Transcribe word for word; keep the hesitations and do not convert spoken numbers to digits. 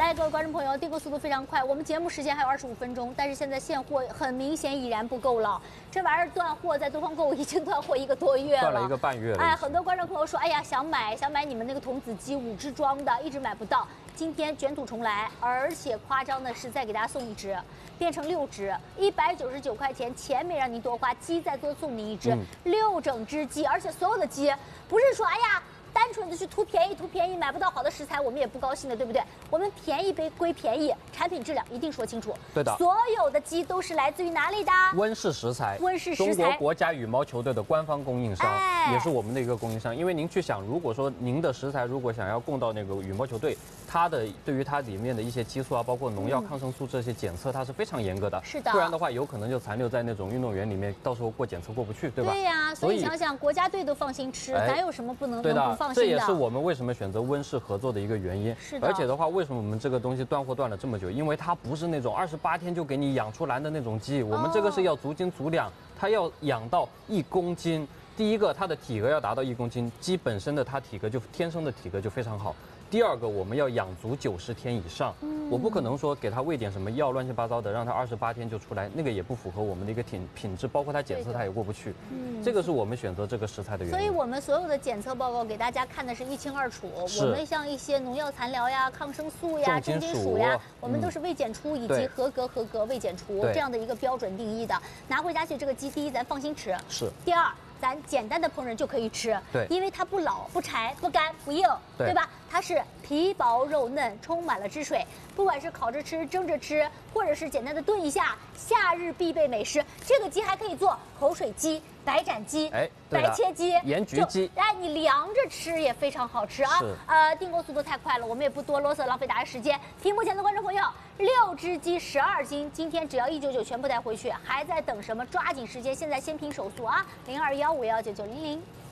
来，各位观众朋友，订购速度非常快，我们节目时间还有二十五分钟，但是现在现货很明显已然不够了。这玩意儿断货，在东方购物已经断货一个多月了， 断了一个半月了。 哎，很多观众朋友说，哎呀，想买想买你们那个童子鸡五只装的，一直买不到。今天卷土重来，而且夸张的是再给大家送一只，变成六只，一百九十九块钱，钱没让您多花，鸡再多送您一只，嗯、六整只鸡，而且所有的鸡不是说，哎呀。单纯的去图便宜，图便宜买不到好的食材，我们也不高兴的，对不对？我们便宜归归便宜，产品质量一定说清楚。 对的， 所有的鸡都是来自于哪里的？ 温氏食材， 温氏食材， 中国国家羽毛球队的官方供应商， 哎、 也是我们的一个供应商。因为您去想，如果说您的食材如果想要供到那个羽毛球队，它的对于它里面的一些激素啊，包括农药、抗生素这些检测，它是非常严格的。 是的， 不然的话，有可能就残留在那种运动员里面，到时候过检测过不去，对吧？ 对呀、啊，所以想想国家队都放心吃，哎、咱有什么不能能不放心的？ 这也是我们为什么选择温氏合作的一个原因。 是的。 而且的话，为什么我们这个东西断货断了这么久？因为它不是那种二十八天就给你养出来的那种鸡，我们这个是要足斤足两，它要养到一公斤。第一个，它的体格要达到一公斤，鸡本身的它体格就天生的体格就非常好。第二个，我们要养足九十天以上，嗯、我不可能说给它喂点什么药乱七八糟的，让它二十八天就出来，那个也不符合我们的一个品品质，包括它检测它也过不去。嗯，这个是我们选择这个食材的原因。 所以我们所有的检测报告给大家看的是一清二楚。我们像一些农药残留呀、抗生素呀、重金属呀，我们都是未检出以及合格合格未检出这样的一个标准定义的。拿回家去，这个鸡第一咱放心吃， 是。 第二。咱简单的烹饪就可以吃， 对， 因为它不老、不柴、不干、不硬，对, 对吧？它是皮薄肉嫩，充满了汁水。不管是烤着吃、蒸着吃，或者是简单的炖一下，夏日必备美食。这个鸡还可以做口水鸡、白斩鸡、 哎、 白切鸡、 盐焗鸡， 哎，你凉着吃也非常好吃啊！呃，订购速度太快了，我们也不多啰嗦，浪费大家时间。屏幕前的观众朋友，六只鸡十二斤，今天只要一九九全部带回去，还在等什么？抓紧时间，现在先拼手速啊！零二幺五幺九九零零。